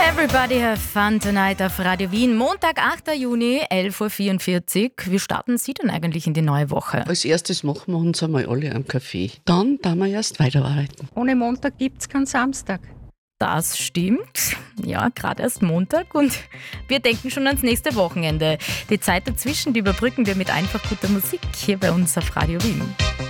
Everybody have fun tonight auf Radio Wien. Montag, 8. Juni, 11.44 Uhr. Wie starten Sie denn eigentlich in die neue Woche? Als erstes machen wir uns einmal alle einen Kaffee. Dann wir erst weiterarbeiten. Ohne Montag gibt's keinen Samstag. Das stimmt. Ja, gerade erst Montag und wir denken schon ans nächste Wochenende. Die Zeit dazwischen, die überbrücken wir mit einfach guter Musik hier bei uns auf Radio Wien.